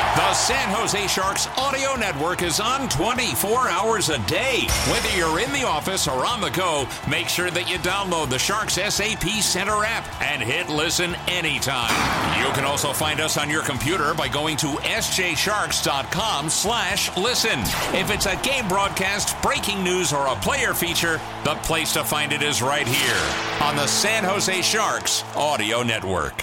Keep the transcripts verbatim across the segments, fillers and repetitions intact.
The San Jose Sharks audio network is on twenty-four hours a day. Whether you're in the office or on the go, make sure that you download the Sharks S A P Center app and hit listen anytime. You can also find us on your computer by going to s j sharks dot com slash listen. If it's a game broadcast, breaking news, or a player feature, the place to find it is right here on the San Jose Sharks audio network.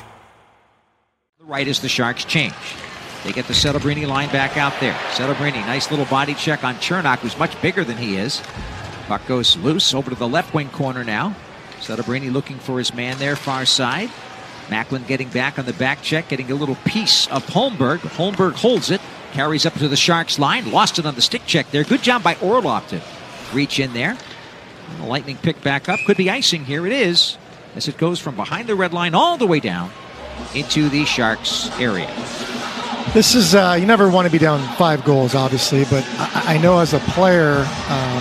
The right as the Sharks change. They get the Celebrini line back out there. Celebrini, nice little body check on Chernak, who's much bigger than he is. Puck goes loose over to the left wing corner now. Celebrini looking for his man there, far side. Macklin getting back on the back check, getting a little piece of Holmberg. Holmberg holds it, carries up to the Sharks line, lost it on the stick check there. Good job by Orlov to reach in there. And the Lightning pick back up. Could be icing here. It is, as it goes from behind the red line all the way down into the Sharks area. This is, uh, you never want to be down five goals, obviously, but I, I know as a player, um,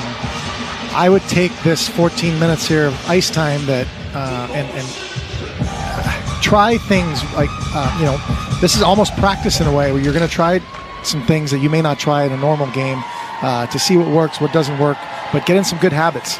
I would take this fourteen minutes here of ice time that, uh, and, and uh, try things like, uh, you know, this is almost practice in a way where you're going to try some things that you may not try in a normal game uh, to see what works, what doesn't work, but get in some good habits.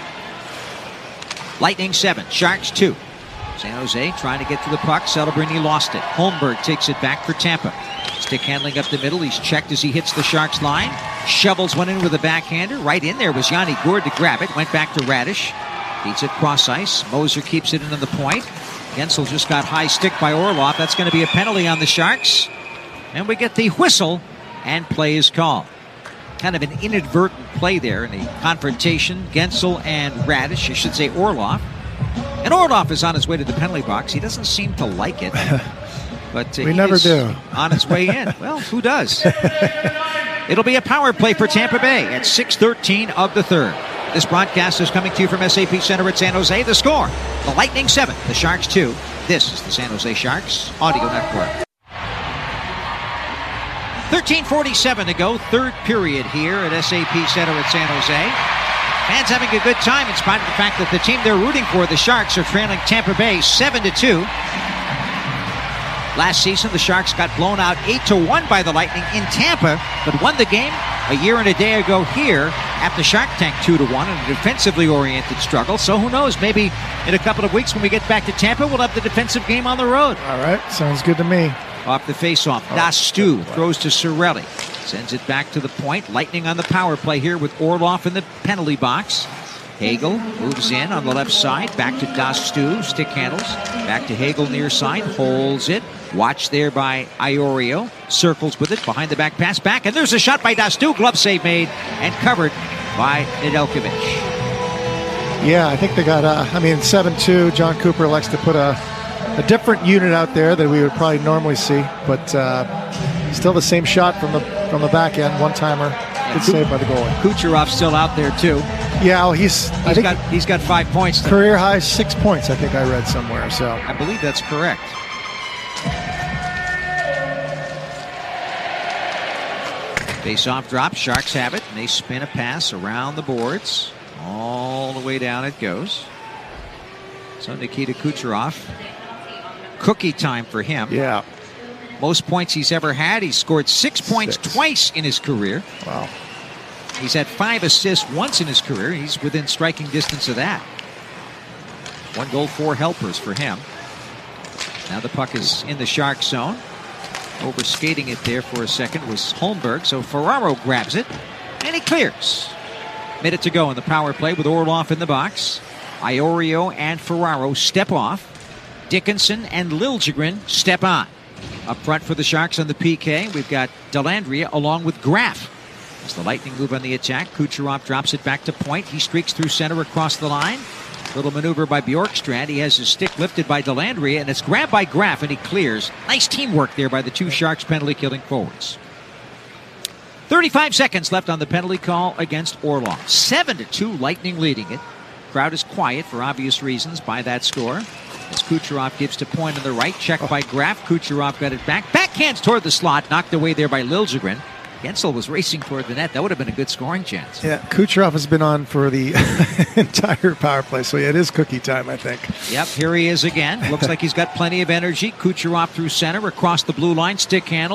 Lightning seven, Sharks two. San Jose trying to get to the puck. Celebrini lost it. Holmberg takes it back for Tampa. Stick handling up the middle. He's checked as he hits the Sharks line. Shovels one in with a backhander. Right in there was Yanni Gourde to grab it. Went back to Radish. Beats it cross ice. Moser keeps it into the point. Gensel just got high stick by Orlov. That's going to be a penalty on the Sharks. And we get the whistle, and play is called. Kind of an inadvertent play there in the confrontation. Gensel and Radish, I should say Orlov. And Orlov is on his way to the penalty box. He doesn't seem to like it. But uh, we never do. On his way in. Well, who does? It'll be a power play for Tampa Bay at six thirteen of the third. This broadcast is coming to you from S A P Center at San Jose. The score, the Lightning seven, the Sharks two. This is the San Jose Sharks Audio Network. thirteen forty-seven to go, third period here at S A P Center at San Jose. Fans having a good time in spite of the fact that the team they're rooting for, the Sharks, are trailing Tampa Bay seven to two. Last season, the Sharks got blown out eight to one by the Lightning in Tampa, but won the game a year and a day ago here at the Shark Tank two to one in a defensively oriented struggle. So who knows, maybe in a couple of weeks when we get back to Tampa, we'll have the defensive game on the road. All right, sounds good to me. Off the faceoff, oh, Dastu throws to Cirelli. Sends it back to the point. Lightning on the power play here with Orlov in the penalty box. Hagel moves in on the left side. Back to Dastu. Stick handles. Back to Hagel near side. Holds it. Watched there by Iorio. Circles with it. Behind the back pass. Back. And there's a shot by Dastu. Glove save made. And covered by Nedeljkovic. Yeah, I think they got, uh, I mean, seven two. John Cooper likes to put a, a different unit out there that we would probably normally see. But uh, still the same shot from the from the back end. One-timer. Good save by the goalie. Kucherov's still out there, too. Yeah, well, he's he's I think got he's got five points. Career high six points, I think I read somewhere. So I believe that's correct. Face-off drop. Sharks have it, and they spin a pass around the boards. All the way down it goes. So Nikita Kucherov. Cookie time for him. Yeah. Most points he's ever had. He scored six points Six. twice in his career. Wow. He's had five assists once in his career. He's within striking distance of that. One goal, four helpers for him. Now the puck is in the Shark zone. Over skating it there for a second was Holmberg. So Ferraro grabs it, and he clears. Minute to go in the power play with Orlov in the box. Iorio and Ferraro step off. Dickinson and Liljegren step on. Up front for the Sharks on the P K, we've got Dellandrea along with Graf. As the Lightning move on the attack, Kucherov drops it back to point. He streaks through center across the line. Little maneuver by Bjorkstrand. He has his stick lifted by Dellandrea, and it's grabbed by Graf, and he clears. Nice teamwork there by the two Sharks penalty-killing forwards. thirty-five seconds left on the penalty call against Orlov. seven to two, Lightning leading it. Crowd is quiet for obvious reasons by that score. As Kucherov gives to point on the right, checked by Graf. Kucherov got it back. Backhands toward the slot, knocked away there by Liljegren. Gensel was racing toward the net. That would have been a good scoring chance. Yeah, Kucherov has been on for the entire power play, so yeah, it is cookie time, I think. Yep, here he is again. Looks like he's got plenty of energy. Kucherov through center, across the blue line, stick handle.